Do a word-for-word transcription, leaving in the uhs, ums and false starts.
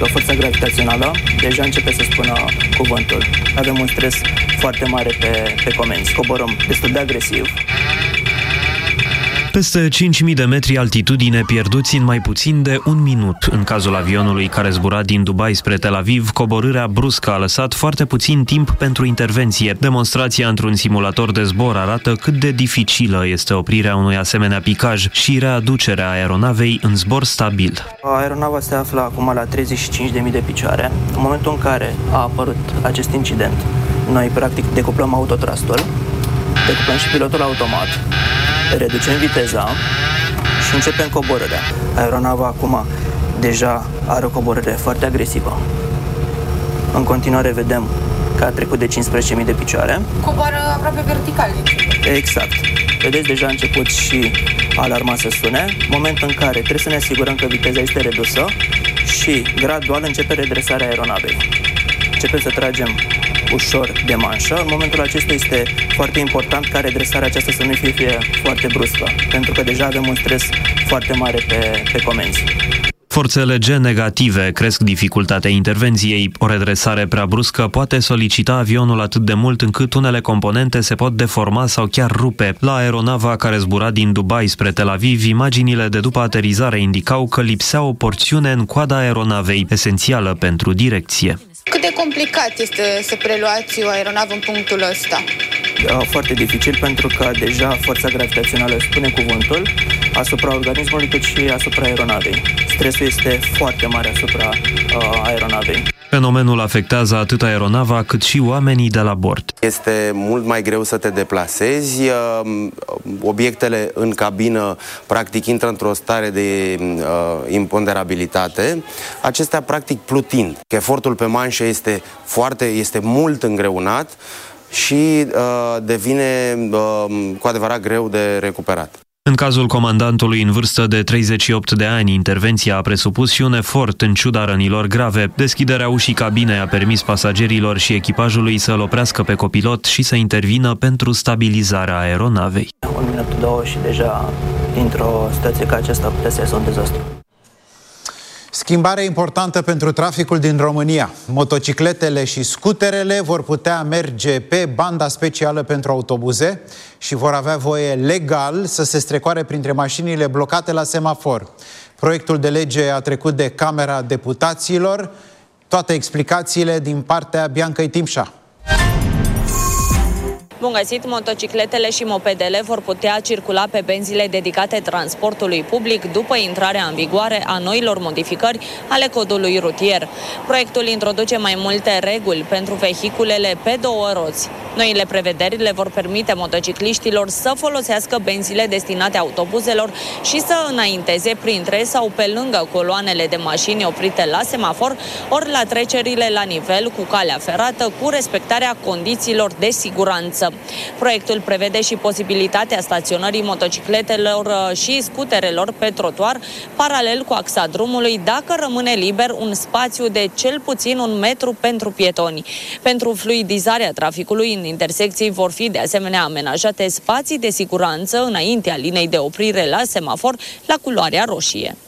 că forța gravitațională deja începe să spună cuvântul. Avem un stres foarte mare pe, pe comenzi. Coborăm destul de agresiv. Peste cinci mii de metri altitudine pierduți în mai puțin de un minut. În cazul avionului care zbura din Dubai spre Tel Aviv, coborârea bruscă a lăsat foarte puțin timp pentru intervenție. Demonstrația într-un simulator de zbor arată cât de dificilă este oprirea unui asemenea picaj și readucerea aeronavei în zbor stabil. Aeronava se află acum la treizeci și cinci de mii de picioare. În momentul în care a apărut acest incident, noi practic decuplăm autotrastul, decuplăm și pilotul automat, reducem viteza și începem coborârea. Aeronava acum deja are o coborâre foarte agresivă. În continuare vedem că a trecut de cincisprezece mii de picioare. Coboară aproape vertical. Exact. Vedeți, deja a început și alarma să sune, moment în care trebuie să ne asigurăm că viteza este redusă și gradual începe redresarea aeronavei. Începem să tragem ușor de manșă. În momentul acesta este foarte important ca redresarea aceasta să nu fie, fie foarte bruscă, pentru că deja avem un stres foarte mare pe, pe comenzi. Forțele G negative cresc dificultatea intervenției. O redresare prea bruscă poate solicita avionul atât de mult încât unele componente se pot deforma sau chiar rupe. La aeronava care zbura din Dubai spre Tel Aviv, imaginile de după aterizare indicau că lipsea o porțiune în coada aeronavei, esențială pentru direcție. Cât de complicat este să preluați o aeronavă în punctul ăsta? Foarte dificil, pentru că deja forța gravitațională spune cuvântul asupra organismului cât și asupra aeronavei. Stresul este foarte mare asupra uh, aeronavei. Fenomenul afectează atât aeronava cât și oamenii de la bord. Este mult mai greu să te deplasezi, obiectele în cabină practic intră într-o stare de uh, imponderabilitate, acestea practic plutind. Efortul pe manșă este foarte, este mult îngreunat și uh, devine uh, cu adevărat greu de recuperat. În cazul comandantului în vârstă de treizeci și opt de ani, intervenția a presupus și un efort în ciuda rănilor grave. Deschiderea ușii cabinei a permis pasagerilor și echipajului să-l oprească pe copilot și să intervină pentru stabilizarea aeronavei. Un minut, două și deja într-o situație ca aceasta putea să iasă un dezastru. Schimbare importantă pentru traficul din România. Motocicletele și scuterele vor putea merge pe banda specială pentru autobuze și vor avea voie legal să se strecoare printre mașinile blocate la semafor. Proiectul de lege a trecut de Camera Deputaților. Toate explicațiile din partea Biancăi Timșa. Bun găsit! Motocicletele și mopedele vor putea circula pe benzile dedicate transportului public după intrarea în vigoare a noilor modificări ale codului rutier. Proiectul introduce mai multe reguli pentru vehiculele pe două roți. Noile prevederi le vor permite motocicliștilor să folosească benzile destinate autobuzelor și să înainteze printre sau pe lângă coloanele de mașini oprite la semafor, ori la trecerile la nivel cu calea ferată, cu respectarea condițiilor de siguranță. Proiectul prevede și posibilitatea staționării motocicletelor și scuterelor pe trotuar, paralel cu axa drumului, dacă rămâne liber un spațiu de cel puțin un metru pentru pietoni. Pentru fluidizarea traficului în intersecții vor fi de asemenea amenajate spații de siguranță înaintea liniei de oprire la semafor la culoarea roșie.